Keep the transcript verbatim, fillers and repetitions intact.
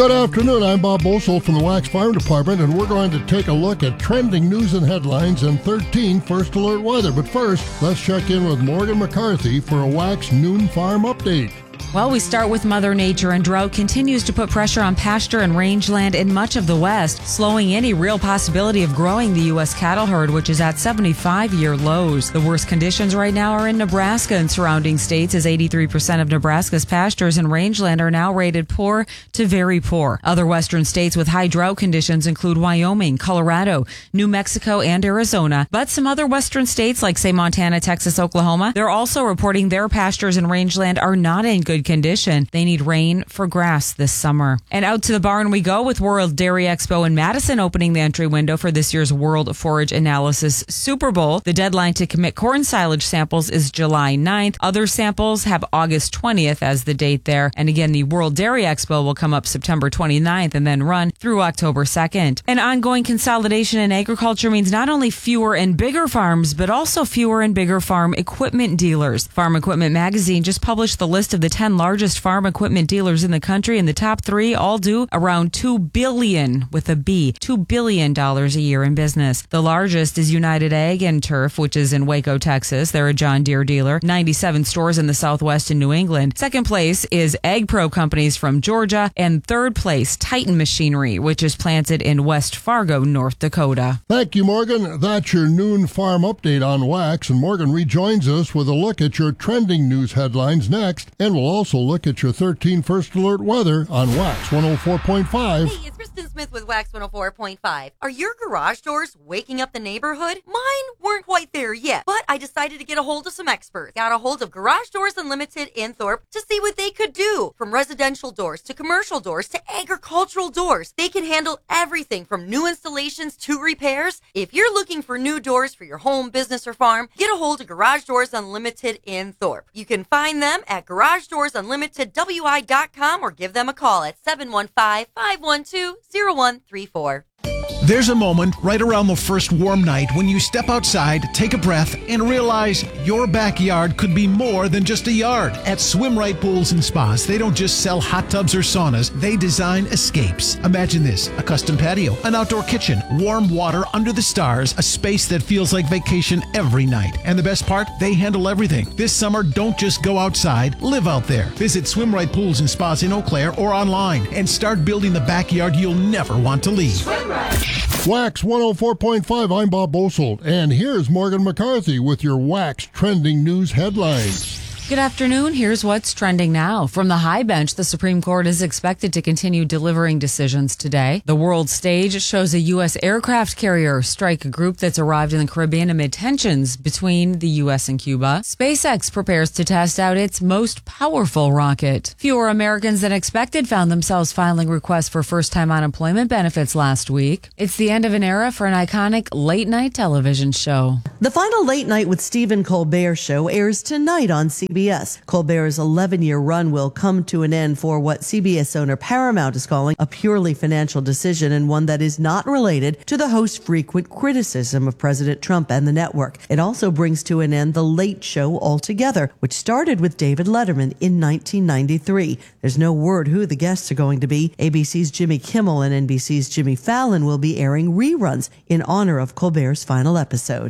Good afternoon, I'm Bob Bosold from the Wax Farm Department, and we're going to take a look at trending news and headlines and thirteen First Alert weather. But first, let's check in with Morgan McCarthy for a Wax Noon Farm update. Well, we start with Mother Nature, and drought continues to put pressure on pasture and rangeland in much of the West, slowing any real possibility of growing the U S cattle herd, which is at seventy-five-year lows. The worst conditions right now are in Nebraska and surrounding states, as eighty-three percent of Nebraska's pastures and rangeland are now rated poor to very poor. Other western states with high drought conditions include Wyoming, Colorado, New Mexico, and Arizona. But some other western states, like, say, Montana, Texas, Oklahoma, they're also reporting their pastures and rangeland are not in good condition. They need rain for grass this summer. And out to the barn we go with World Dairy Expo in Madison opening the entry window for this year's World Forage Analysis Super Bowl. The deadline to commit corn silage samples is July ninth. Other samples have August twentieth as the date there. And again, the World Dairy Expo will come up September twenty-ninth and then run through October second. And ongoing consolidation in agriculture means not only fewer and bigger farms, but also fewer and bigger farm equipment dealers. Farm Equipment Magazine just published the list of the ten largest farm equipment dealers in the country, and the top three all do around two billion dollars with a B, two billion dollars a year in business. The largest is United Ag and Turf, which is in Waco, Texas. They're a John Deere dealer, ninety-seven stores in the Southwest and New England. Second place is Ag Pro Companies from Georgia, and third place, Titan Machinery, which is planted in West Fargo, North Dakota. Thank you, Morgan. That's your noon farm update on Wax, and Morgan rejoins us with a look at your trending news headlines next, and we'll also look at your thirteen First Alert weather on Wax one oh four point five. Hey, it's Kristen Smith with Wax one oh four point five. Are your garage doors waking up the neighborhood? Mine weren't quite there yet, but I decided to get a hold of some experts. Got a hold of Garage Doors Unlimited in Thorpe to see what they could do. From residential doors to commercial doors to agricultural doors, they can handle everything from new installations to repairs. If you're looking for new doors for your home, business, or farm, get a hold of Garage Doors Unlimited in Thorpe. You can find them at garage doors unlimited w i dot com or give them a call at seven one five, five one two, zero one three four. There's a moment right around the first warm night when you step outside, take a breath, and realize your backyard could be more than just a yard. At Swim Right Pools and Spas, they don't just sell hot tubs or saunas, they design escapes. Imagine this: a custom patio, an outdoor kitchen, warm water under the stars, a space that feels like vacation every night. And the best part? They handle everything. This summer, don't just go outside, live out there. Visit Swim Right Pools and Spas in Eau Claire or online and start building the backyard you'll never want to leave. Swim Right. Wax one oh four point five, I'm Bob Bosold, and here's Morgan McCarthy with your Wax trending news headlines. Good afternoon. Here's what's trending now. From the high bench, the Supreme Court is expected to continue delivering decisions today. The world stage shows a U S aircraft carrier strike a group that's arrived in the Caribbean amid tensions between the U S and Cuba. SpaceX prepares to test out its most powerful rocket. Fewer Americans than expected found themselves filing requests for first-time unemployment benefits last week. It's the end of an era for an iconic late-night television show. The final Late Night with Stephen Colbert show airs tonight on C B S. Colbert's eleven-year run will come to an end for what C B S owner Paramount is calling a purely financial decision, and one that is not related to the host's frequent criticism of President Trump and the network. It also brings to an end The Late Show altogether, which started with David Letterman in nineteen ninety-three. There's no word who the guests are going to be. A B C's Jimmy Kimmel and N B C's Jimmy Fallon will be airing reruns in honor of Colbert's final episode.